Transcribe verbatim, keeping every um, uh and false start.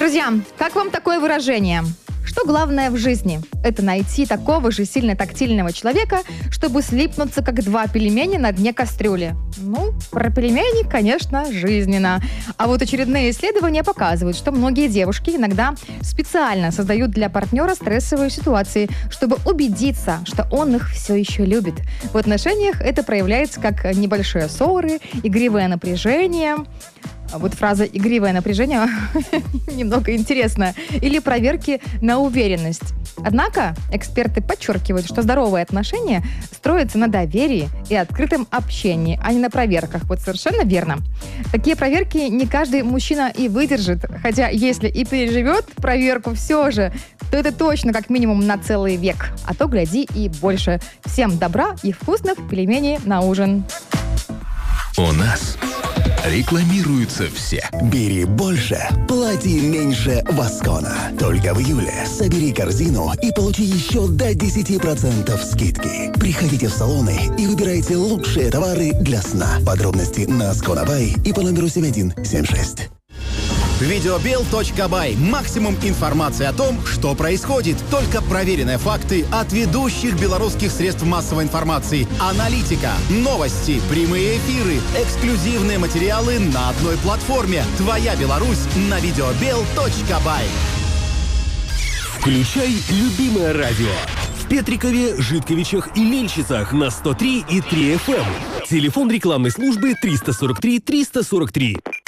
Друзья, как вам такое выражение? Что главное в жизни? Это найти такого же сильно тактильного человека, чтобы слипнуться, как два пельмени на дне кастрюли. Ну, про пельмени, конечно, жизненно. А вот очередные исследования показывают, что многие девушки иногда специально создают для партнера стрессовые ситуации, чтобы убедиться, что он их все еще любит. В отношениях это проявляется как небольшие ссоры, игривое напряжение. Вот фраза «игривое напряжение» немного интересная. Или проверки на уверенность. Однако эксперты подчеркивают, что здоровые отношения строятся на доверии и открытом общении, а не на проверках. Вот совершенно верно. Такие проверки не каждый мужчина и выдержит. Хотя если и переживет проверку все же, то это точно как минимум на целый век. А то, гляди, и больше. Всем добра и вкусных пельменей на ужин. У нас рекламируются все. Бери больше, плати меньше Васкона. Только в июле собери корзину и получи еще до десяти процентов скидки. Приходите в салоны и выбирайте лучшие товары для сна. Подробности на Сконабай и по номеру семь один семь шесть. Видеобел точка бай. Максимум информации о том, что происходит. Только проверенные факты от ведущих белорусских средств массовой информации. Аналитика, новости, прямые эфиры, эксклюзивные материалы на одной платформе. Твоя Беларусь на видеобел точка бай. Включай любимое радио. В Петрикове, Житковичах и Мельчицах на сто три и три эф эм. Телефон рекламной службы триста сорок три триста сорок три.